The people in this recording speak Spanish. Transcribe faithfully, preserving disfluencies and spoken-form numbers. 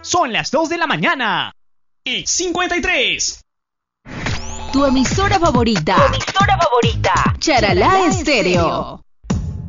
Son las dos de la mañana y cincuenta y tres. Tu emisora favorita. Tu emisora favorita. Charalá Estéreo.